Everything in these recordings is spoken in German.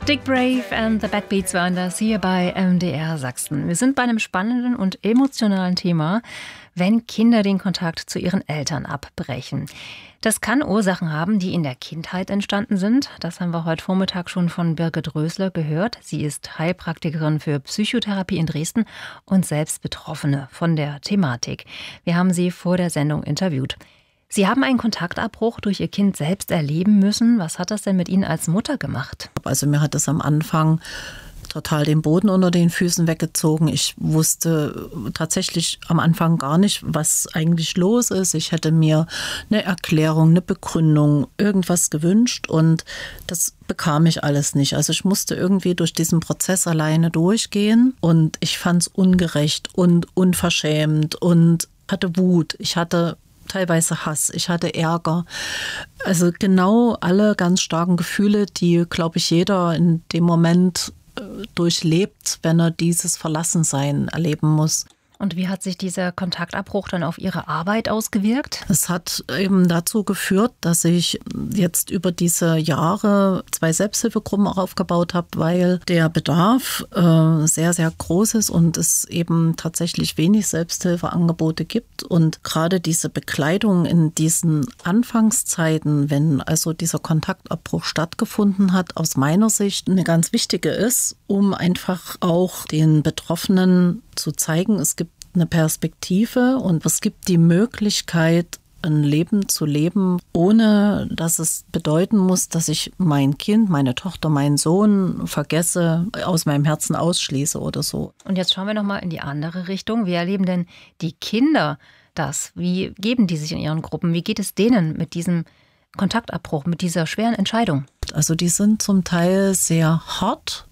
Dick Brave and the Bad Beats waren das hier bei MDR Sachsen. Wir sind bei einem spannenden und emotionalen Thema, wenn Kinder den Kontakt zu ihren Eltern abbrechen. Das kann Ursachen haben, die in der Kindheit entstanden sind. Das haben wir heute Vormittag schon von Birgit Rösler gehört. Sie ist Heilpraktikerin für Psychotherapie in Dresden und selbst Betroffene von der Thematik. Wir haben sie vor der Sendung interviewt. Sie haben einen Kontaktabbruch durch Ihr Kind selbst erleben müssen. Was hat das denn mit Ihnen als Mutter gemacht? Also mir hat es am Anfang total den Boden unter den Füßen weggezogen. Ich wusste tatsächlich am Anfang gar nicht, was eigentlich los ist. Ich hätte mir eine Erklärung, eine Begründung, irgendwas gewünscht und das bekam ich alles nicht. Also ich musste irgendwie durch diesen Prozess alleine durchgehen und ich fand es ungerecht und unverschämt und hatte Wut. Ich hatte teilweise Hass, ich hatte Ärger. Also genau alle ganz starken Gefühle, die, glaube ich, jeder in dem Moment durchlebt, wenn er dieses Verlassensein erleben muss. Und wie hat sich dieser Kontaktabbruch dann auf Ihre Arbeit ausgewirkt? Es hat eben dazu geführt, dass ich jetzt über diese Jahre 2 Selbsthilfegruppen auch aufgebaut habe, weil der Bedarf sehr, sehr groß ist und es eben tatsächlich wenig Selbsthilfeangebote gibt. Und gerade diese Begleitung in diesen Anfangszeiten, wenn also dieser Kontaktabbruch stattgefunden hat, aus meiner Sicht eine ganz wichtige ist, um einfach auch den Betroffenen zu zeigen, es gibt eine Perspektive und es gibt die Möglichkeit, ein Leben zu leben, ohne dass es bedeuten muss, dass ich mein Kind, meine Tochter, meinen Sohn vergesse, aus meinem Herzen ausschließe oder so. Und jetzt schauen wir nochmal in die andere Richtung. Wie erleben denn die Kinder das? Wie geben die sich in ihren Gruppen? Wie geht es denen mit diesem Kontaktabbruch, mit dieser schweren Entscheidung? Also die sind zum Teil sehr hart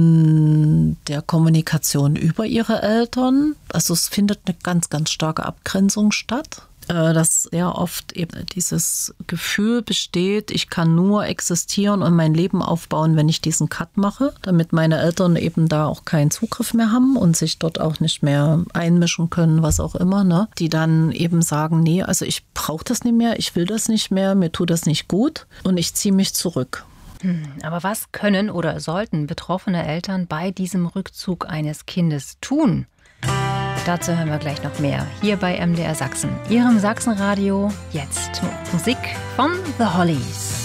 in der Kommunikation über ihre Eltern. Also es findet eine ganz, ganz starke Abgrenzung statt. Dass sehr oft eben dieses Gefühl besteht, ich kann nur existieren und mein Leben aufbauen, wenn ich diesen Cut mache, damit meine Eltern eben da auch keinen Zugriff mehr haben und sich dort auch nicht mehr einmischen können, was auch immer, ne? Die dann eben sagen, nee, also ich brauche das nicht mehr, ich will das nicht mehr, mir tut das nicht gut und ich ziehe mich zurück. Aber was können oder sollten betroffene Eltern bei diesem Rückzug eines Kindes tun? Dazu hören wir gleich noch mehr, hier bei MDR Sachsen, Ihrem Sachsenradio. Jetzt Musik von The Hollies.